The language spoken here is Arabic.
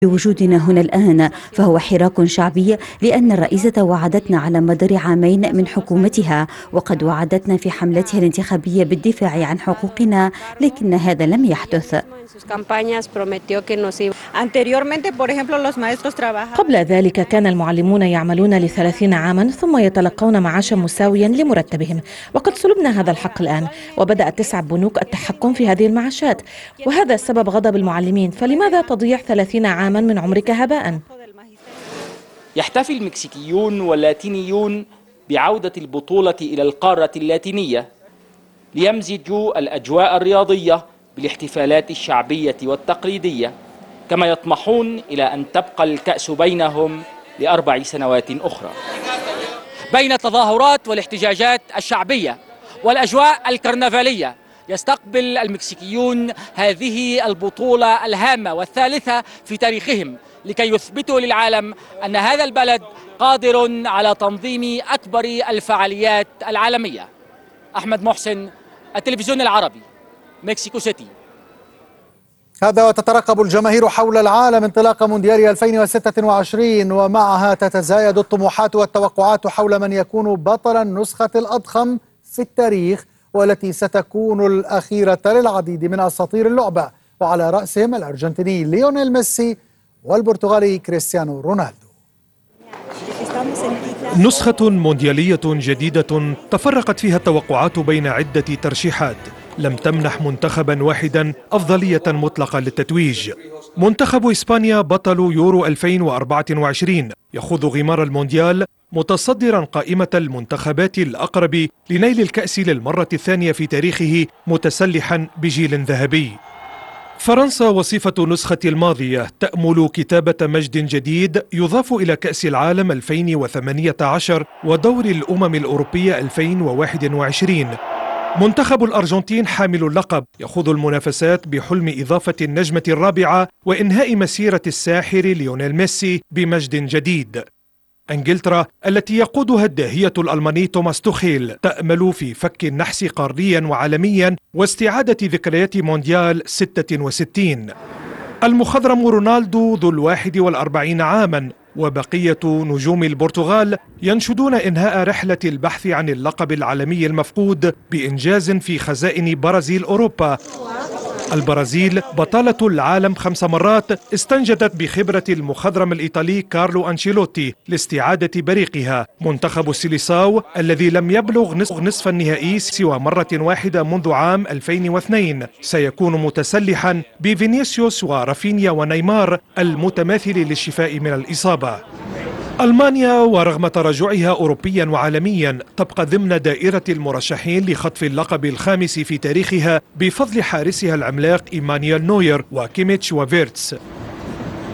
بوجودنا هنا الآن فهو حراك شعبي، لأن الرئيسة وعدتنا على مدار عامين من حكومتها، وقد وعدتنا في حملتها الانتخابية بالدفاع عن حقوقنا، لكن هذا لم يحدث. قبل ذلك كان المعلمون يعملون ل30 عاما ثم يتلقون معاشا مساويا لمرتبهم، وقد سلبنا هذا الحق الآن، وبدأت 9 بنوك التحكم في هذه المعاشات، وهذا سبب غضب المعلمين. فلماذا تضيع 30 عاما من عمرك هباء؟ يحتفل المكسيكيون واللاتينيون بعودة البطولة إلى القارة اللاتينية ليمزجوا الأجواء الرياضية بالاحتفالات الشعبية والتقليدية، كما يطمحون إلى أن تبقى الكأس بينهم ل4 سنوات أخرى. بين التظاهرات والاحتجاجات الشعبية والأجواء الكرنفالية يستقبل المكسيكيون هذه البطولة الهامة والثالثة في تاريخهم، لكي يثبتوا للعالم أن هذا البلد قادر على تنظيم أكبر الفعاليات العالمية. أحمد محسن، التلفزيون العربي، مكسيكو سيتي. هذا وتترقب الجماهير حول العالم انطلاق مونديال 2026، ومعها تتزايد الطموحات والتوقعات حول من يكون بطل النسخة الأضخم في التاريخ، والتي ستكون الأخيرة للعديد من أساطير اللعبة، وعلى رأسهم الأرجنتيني ليونيل ميسي والبرتغالي كريستيانو رونالدو. نسخة مونديالية جديدة تفرقت فيها التوقعات بين عدة ترشيحات لم تمنح منتخبا واحدا أفضلية مطلقة للتتويج. منتخب إسبانيا بطل يورو 2024 يخوض غمار المونديال متصدرا قائمة المنتخبات الأقرب لنيل الكأس للمرة الثانية في تاريخه، متسلحا بجيل ذهبي. فرنسا وصفة نسخة الماضية تأمل كتابة مجد جديد يضاف إلى كأس العالم 2018 ودور الأمم الأوروبية 2021. منتخب الأرجنتين حامل اللقب يخوض المنافسات بحلم إضافة النجمة الرابعة وإنهاء مسيرة الساحر ليونيل ميسي بمجد جديد. انجلترا التي يقودها الداهية الألماني توماس توخيل تأمل في فك النحس قاريا وعالميا واستعادة ذكريات مونديال 66. المخضرم رونالدو ذو 41 عاما وبقية نجوم البرتغال ينشدون إنهاء رحلة البحث عن اللقب العالمي المفقود بإنجاز في خزائن برازيل أوروبا. البرازيل بطلة العالم 5 مرات استنجدت بخبرة المخضرم الإيطالي كارلو أنشيلوتي لاستعادة بريقها. منتخب السيليساو الذي لم يبلغ نصف النهائي سوى مرة واحدة منذ عام 2002 سيكون متسلحا بفينيسيوس ورافينيا ونيمار المتماثل للشفاء من الإصابة. ألمانيا ورغم تراجعها أوروبيا وعالميا تبقى ضمن دائرة المرشحين لخطف اللقب الخامس في تاريخها بفضل حارسها العملاق إيمانويل نوير وكيميتش وفيرتس.